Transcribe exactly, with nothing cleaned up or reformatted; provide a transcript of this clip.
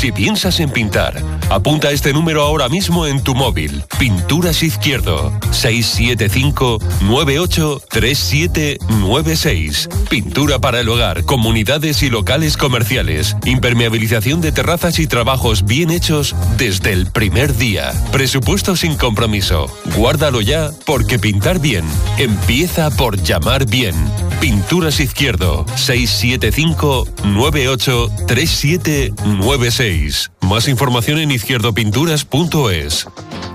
Si piensas en pintar, apunta este número ahora mismo en tu móvil. Pinturas Izquierdo, seis siete cinco, nueve ocho tres siete nueve seis. Pintura para el hogar, comunidades y locales comerciales. Impermeabilización de terrazas y trabajos bien hechos desde el primer día. Presupuesto sin compromiso. Guárdalo ya, porque pintar bien empieza por llamar bien. Pinturas Izquierdo, seis siete cinco, nueve ocho tres siete nueve seis. Más información en izquierdopinturas punto es.